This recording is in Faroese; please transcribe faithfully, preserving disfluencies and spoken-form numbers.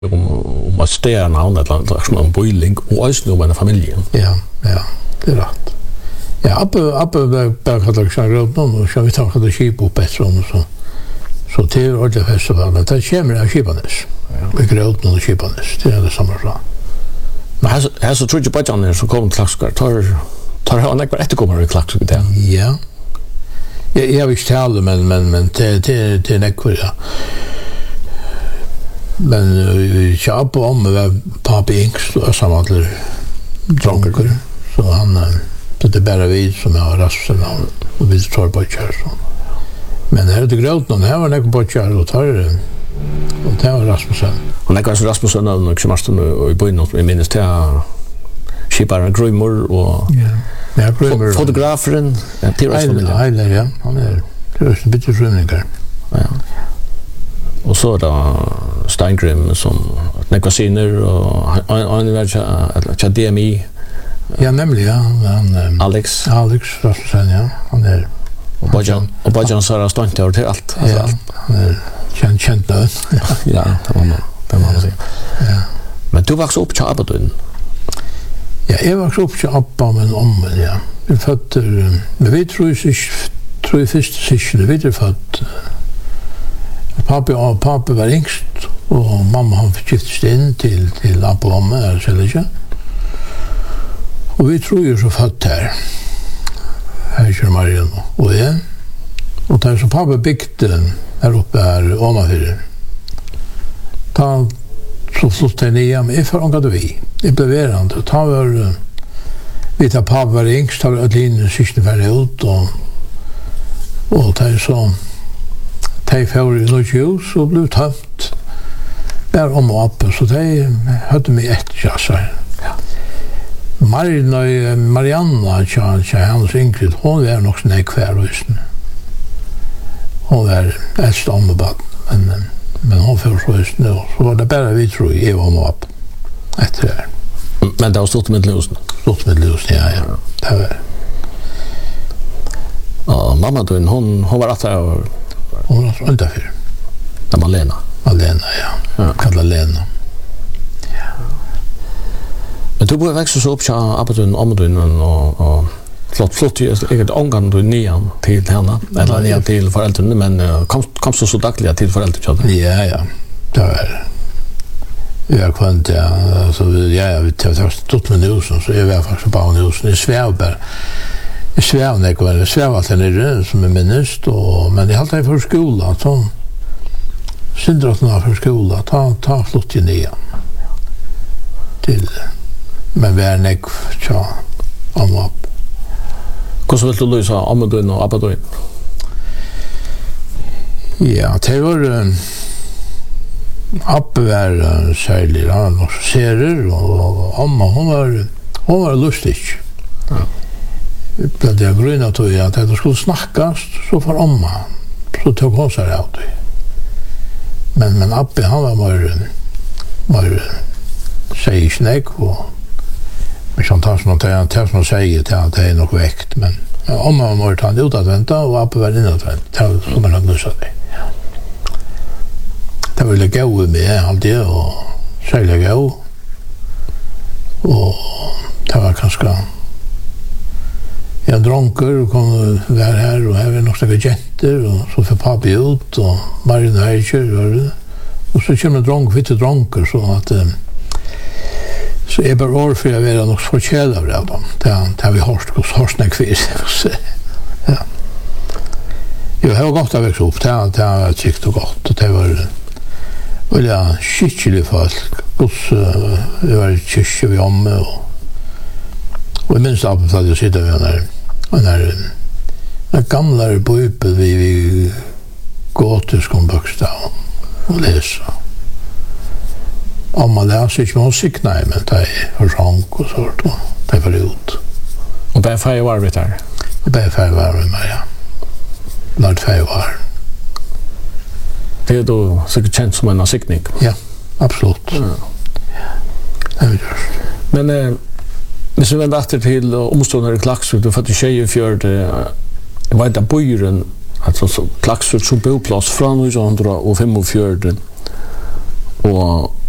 om, om att stära navn eller som en boiling och också om en familj. Ja, ja, det är rätt. Ja, Abbe, Abbe bara kallar sig grönt och så vi tar det skip upp bättre och så. Så det är ordentligt festival, men det kommer av Kipanes. Vi grönt och Kipanes, det är det samma sak. Men här, här så tror jag bara att så kommer klackskar, tar tar han inte bara efterkommare i klackskar det. Ja. Jag jag vill tala men men men det det det är nekvar ja. Men jag på om med pappa yngst och sammanler dronker så han det är bara vi som har rasten och vi tar på kör så. Men här det grönt någon här var nekvar på kör och tar det. Och det var Rasmussen. Och nekvar så Rasmussen och som måste nu i början i minnes till Skiparen Grymor och ja, Grymor. Fotografen till Rasmussen. Eiler, ja. Han är det är en bitte rymningar. Ja. Och så då Steingrim som nekvasiner och han är väl D M I. Ja, nämligen ja. Han, Alex. Alex Rasmussen, ja. Han är och Bajan och Bajan så har stått där till allt. Alltså ja, allt. Han är känd känd nu. Ja, det var man. Det var man säga. Ja. Men du växte upp i Abadun. Ja, jag växte upp i Abba men om ja. Vi fötter men vi tror ju tror ju först sig vi är född. Pappa och pappa var yngst och mamma han fick gifta in till till Abba och mamma så det. Och vi tror ju så född här. Här kör Marion och ja. Och där så pappa byggde här uppe här ovanför. Ta så flyttade ni hem i förangade vi. Det blev verande. Ta var vi tar pappa var yngst har ett linje sista färre ut och och ta så ta för i något hus och blev tömt. Där om och upp så det hade mig ett chans. Ja. Marina Marianna chans hans Ingrid hon är nog snäck kvarhusen. Hon är äldst ombad men men hon får så just nu så var det bara vi tror jag om upp efter det. Men det har stått med lusen. Stått med lusen, ja, ja. Det var ja, mamma då hon hon var att jag hon var så utanför. Det var Lena. Lena, ja. ja. Kallar Lena. Ja. Men du bor växer så upp så Abadun Amadun och och flott flott ju eget ångan då nian till henne eller nian till föräldrarna men kom kom så så dagliga till föräldrarna. Ja, ja. Det var jag kvant ja så ja jag vet jag har stått med husen så är jag faktiskt på husen i Svärberg. I Svärne går det Svärvallen är som är minst och men det har alltid för skolan så syndrottna för skolan ta ta flott in igen. Till men värnek så om upp. Hur så vill du lösa Amadun och Abadun? Ja, det var Abbe var særlig, han var serier, og Amma, hon var, hon var lustig. Ja. Det er grunnet til at det skulle snakkast, så for Amma, så tog hon seg av det. Men, men Abbe, han var mer, mer sier snakk, og men sånn tar som han tar som han sier til at det er nok vekt, men Amma var mer tatt utadvendt, og Abbe var innadvendt, det var sånn han hadde løsat det. Det var litt gau med alltid, og særlig gau. Og det var ganske jeg dronker og kom være her, og her var nok snakke jenter, og så får pappi ut, og Marien Eicher, og så kommer dronker, fitte dronker, så at så er bare år for jeg være nok forskjell av det, det har vi hørt, hos Horsne Kvis. Ja. Jo, det var godt å vekse opp, det var trygt og godt, og det var och ja, skicklig folk. Hos vi var i kyrkje vi omme och och jag minns att jag sitter vid den där den där den gamla bibeln vi vi gotiskon bokstav och läsa. Om man läser inte musik nej men det är sång och sånt och det var ut. Och bara färg var det där. Det bara färg var det med ja. Låt färg var. Det är då säkert känt som en siktning. Ja, absolut. Ja. Det är det. Men eh hvis vi vänder efter till omstående i Klaksvik, du fattar tjej i fjörd, jag vet att bojren, alltså Klaksvik som boplats från nittonhundrafemtiofyra och